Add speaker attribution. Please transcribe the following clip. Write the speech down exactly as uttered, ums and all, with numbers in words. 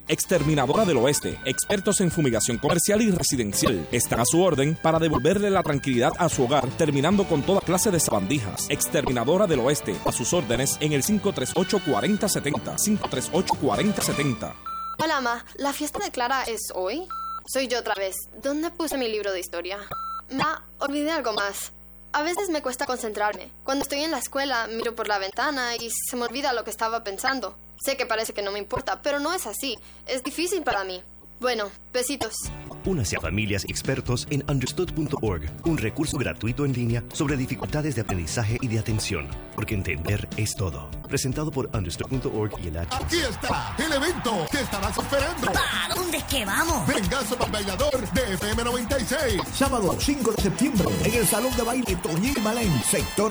Speaker 1: Exterminadora del Oeste, expertos en fumigación comercial y residencial. Están a su orden para devolverle la tranquilidad a su hogar, terminando con toda clase de sabandijas. Exterminadora del Oeste, a sus órdenes en el cinco tres ocho, cuatro cero siete cero, cinco tres ocho, cuatro cero siete cero.
Speaker 2: Hola, Ma. ¿La fiesta de Clara es hoy? Soy yo otra vez. ¿Dónde puse mi libro de historia? Ma, olvidé algo más. A veces me cuesta concentrarme. Cuando estoy en la escuela, miro por la ventana y se me olvida lo que estaba pensando. Sé que parece que no me importa, pero no es así. Es difícil para mí. Bueno, besitos.
Speaker 3: Únase a familias y expertos en understood punto org, un recurso gratuito en línea sobre dificultades de aprendizaje y de atención, porque entender es todo. Presentado por understood punto org y el H.
Speaker 4: Aquí está el evento que estarás esperando.
Speaker 5: ¿Para dónde es que vamos?
Speaker 4: Vengazo para bailador de F M noventa y seis.
Speaker 6: Sábado cinco de septiembre en el Salón de Baile Toñín Malén, sector